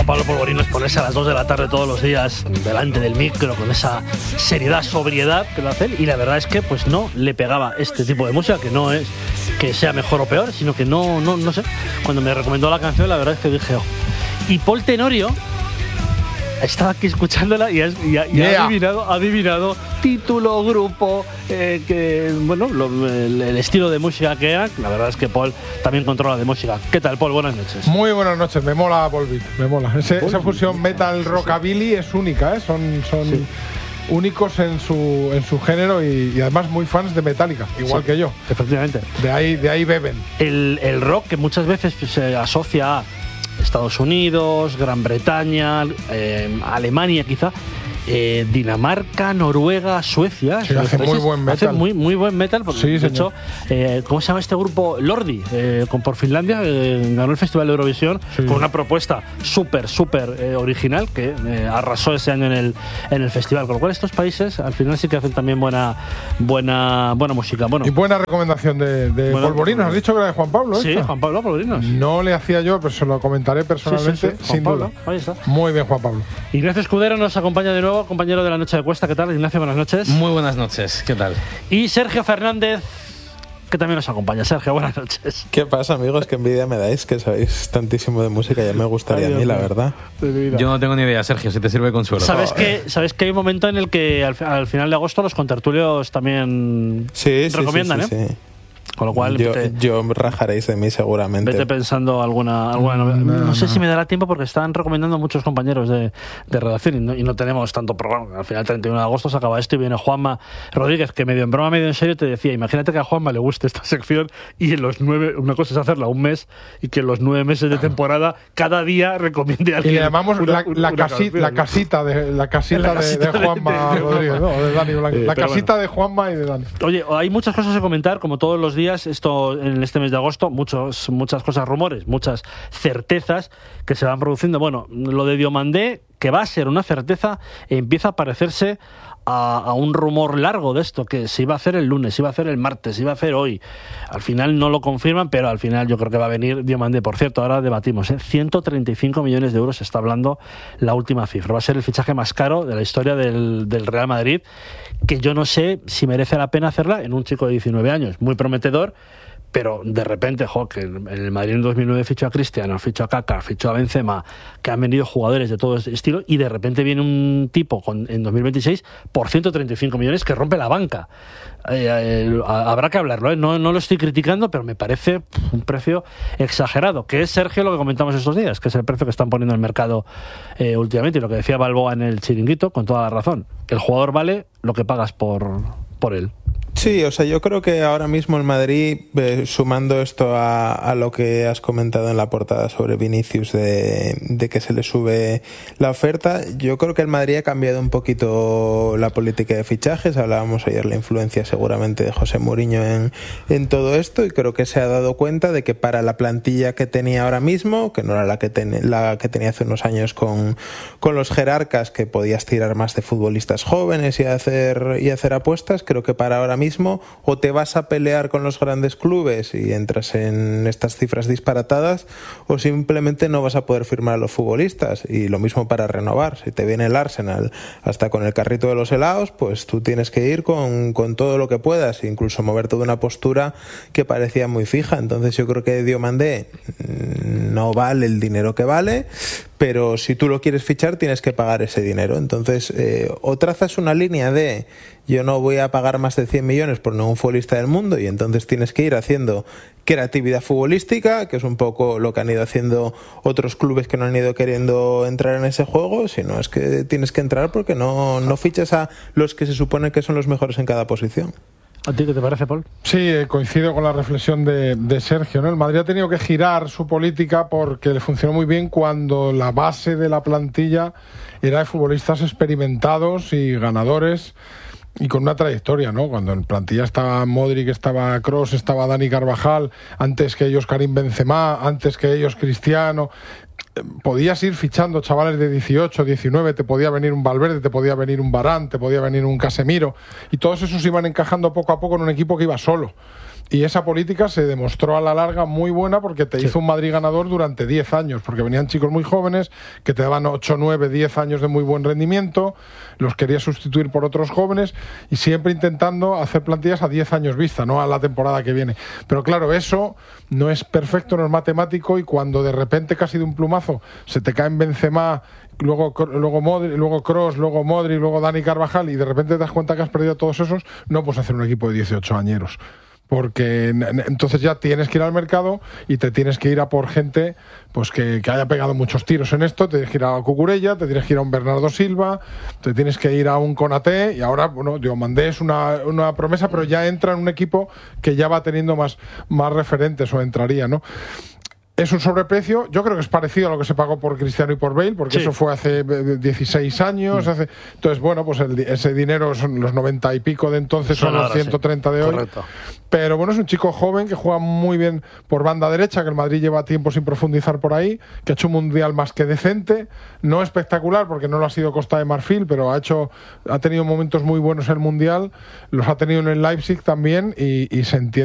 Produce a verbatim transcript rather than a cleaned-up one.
Juan Pablo Polvorinos ponerse a las dos de la tarde todos los días delante del micro con esa seriedad, sobriedad que lo hace él, y la verdad es que pues no le pegaba este tipo de música, que no es que sea mejor o peor, sino que no, no, no sé. Cuando me recomendó la canción, la verdad es que dije, oh. Y Paul Tenorio estaba aquí escuchándola y ha, y ha, y yeah. ha adivinado, ha adivinado título, grupo, eh, que bueno, lo, el, el estilo de música que era. La verdad es que Paul también controla de música. ¿Qué tal, Paul? Buenas noches. Muy buenas noches. Me mola Volbeat, me mola. Ese, esa fusión metal rockabilly es única, ¿eh? Son, son sí. únicos en su en su género y, y además muy fans de Metallica, igual sí, que yo. Efectivamente. De ahí de ahí beben. El, el rock que muchas veces se asocia a Estados Unidos, Gran Bretaña, eh, Alemania quizá, eh, Dinamarca, Noruega, Suecia. Sí, hace muy buen metal. Hace muy, muy buen metal. Porque, sí, de señor. hecho, eh, ¿cómo se llama este grupo? Lordi, eh, con, por Finlandia, eh, ganó el Festival de Eurovisión sí. con una propuesta súper, súper eh, original que eh, arrasó ese año en el, en el festival. Con lo cual, estos países al final sí que hacen también buena, buena, buena música. Bueno, y buena recomendación de, de bueno, Polvorinos. Has dicho que era de Juan Pablo, Sí, esta? Juan Pablo Polvorinos. No le hacía yo, pero se lo comentaré personalmente, sí, sí, sí. sin Juan duda. Pablo, ahí está. Muy bien, Juan Pablo. Ignacio Escudero nos acompaña de nuevo, compañero de la Noche de Cuesta. ¿Qué tal, Ignacio? Buenas noches. Muy buenas noches, ¿qué tal? Y Sergio Fernández, que también nos acompaña. Sergio, buenas noches. ¿Qué pasa, amigos? Qué envidia me dais, que sabéis tantísimo de música. Ya me gustaría Ay, a mí, la verdad. Yo no tengo ni idea, Sergio, si te sirve consuelo. ¿Sabes que, ¿Sabes que hay un momento en el que al, al final de agosto los contertulios también sí, recomiendan, sí, sí, ¿eh? Sí. Con lo cual, yo, te, yo rajaréis de mí seguramente. Vete pensando alguna, alguna novedad. No, no, no sé no. si me dará tiempo porque están recomendando muchos compañeros de, de redacción y no, y no tenemos tanto programa. Al final, el treinta y uno de agosto se acaba esto y viene Juanma Rodríguez, que medio en broma, medio en serio te decía, imagínate que a Juanma le guste esta sección y en los nueve, una cosa es hacerla un mes y que en los nueve meses de temporada cada día recomiende a alguien. Y le llamamos una, la, la, una casi, canción, la ¿no? casita de la casita, la de, casita de Juanma de, de, de Rodríguez, Juanma. no, de Dani Blanco. Eh, la casita bueno. de Juanma y de Dani. Oye, hay muchas cosas a comentar, como todos los días, esto en este mes de agosto, muchos, muchas cosas, rumores, muchas certezas que se van produciendo. Bueno, lo de Diomandé, que va a ser una certeza, empieza a parecerse a, a un rumor largo de esto, que se iba a hacer el lunes, se iba a hacer el martes, se iba a hacer hoy. Al final no lo confirman, pero al final yo creo que va a venir Diomandé. Por cierto, ahora debatimos, ¿eh? ciento treinta y cinco millones de euros se está hablando la última cifra. Va a ser el fichaje más caro de la historia del, del Real Madrid, que yo no sé si merece la pena hacerla en un chico de diecinueve años. Muy prometedor, pero de repente, jo, que en el Madrid en dos mil nueve fichó a Cristiano, fichó a Kaká, fichó a Benzema, que han venido jugadores de todo este estilo, y de repente viene un tipo con, en dos mil veintiséis por ciento treinta y cinco millones que rompe la banca. Eh, eh, habrá que hablarlo, ¿eh? no, no lo estoy criticando, pero me parece un precio exagerado, que es, Sergio, lo que comentamos estos días, que es el precio que están poniendo en el mercado eh, últimamente, y lo que decía Balboa en el Chiringuito, con toda la razón, que el jugador vale lo que pagas por, por él. Sí, o sea, yo creo que ahora mismo el Madrid, eh, sumando esto a, a lo que has comentado en la portada sobre Vinicius, de, de que se le sube la oferta, yo creo que el Madrid ha cambiado un poquito la política de fichajes. Hablábamos ayer la influencia seguramente de José Mourinho en, en todo esto, y creo que se ha dado cuenta de que para la plantilla que tenía ahora mismo, que no era la que, ten, la que tenía hace unos años con, con los jerarcas, que podías tirar más de futbolistas jóvenes y hacer, y hacer apuestas, creo que para ahora mismo mismo o te vas a pelear con los grandes clubes y entras en estas cifras disparatadas, o simplemente no vas a poder firmar a los futbolistas. Y lo mismo para renovar. Si te viene el Arsenal hasta con el carrito de los helados, pues tú tienes que ir con, con todo lo que puedas, incluso moverte de una postura que parecía muy fija. Entonces yo creo que Diomandé no vale el dinero que vale, pero si tú lo quieres fichar tienes que pagar ese dinero. Entonces eh, o trazas una línea de yo no voy a pagar más de cien millones por ningún futbolista del mundo, y entonces tienes que ir haciendo creatividad futbolística, que es un poco lo que han ido haciendo otros clubes que no han ido queriendo entrar en ese juego. Si no, es que tienes que entrar porque no, no fichas a los que se supone que son los mejores en cada posición. ¿A ti qué te parece, Paul? Sí, coincido con la reflexión de, de Sergio, ¿no? El Madrid ha tenido que girar su política porque le funcionó muy bien cuando la base de la plantilla era de futbolistas experimentados y ganadores y con una trayectoria, ¿no? Cuando en plantilla estaba Modric, estaba Kroos, estaba Dani Carvajal, antes que ellos Karim Benzema, antes que ellos Cristiano. Podías ir fichando chavales de dieciocho, diecinueve, te podía venir un Valverde, te podía venir un Varane, te podía venir un Casemiro, y todos esos iban encajando poco a poco en un equipo que iba solo. Y esa política se demostró a la larga muy buena porque te Sí. hizo un Madrid ganador durante diez años, porque venían chicos muy jóvenes que te daban ocho, nueve, diez años de muy buen rendimiento, los querías sustituir por otros jóvenes y siempre intentando hacer plantillas a diez años vista, no a la temporada que viene. Pero claro, eso no es perfecto, no es matemático, y cuando de repente casi de un plumazo se te caen Benzema, luego luego Modric, luego Kroos, luego Modric, luego Dani Carvajal, y de repente te das cuenta que has perdido a todos esos, no puedes hacer un equipo de dieciocho añeros. Porque entonces ya tienes que ir al mercado y te tienes que ir a por gente pues que, que haya pegado muchos tiros en esto. Te tienes que ir a Cucurella, te tienes que ir a un Bernardo Silva, te tienes que ir a un Konaté, y ahora, bueno, Diomandé es una, una promesa, pero ya entra en un equipo que ya va teniendo más, más referentes, o entraría, ¿no? Es un sobreprecio, yo creo que es parecido a lo que se pagó por Cristiano y por Bale, porque Sí. eso fue hace dieciséis años. Mm. Hace, entonces, bueno, pues el, ese dinero son los noventa y pico de entonces, son, son los ahora, ciento treinta sí. de hoy. Correcto. Pero bueno, es un chico joven que juega muy bien por banda derecha, que el Madrid lleva tiempo sin profundizar por ahí, que ha hecho un mundial más que decente, no espectacular porque no lo ha sido Costa de Marfil, pero ha hecho, ha tenido momentos muy buenos en el mundial, los ha tenido en el Leipzig también, y, y se entiende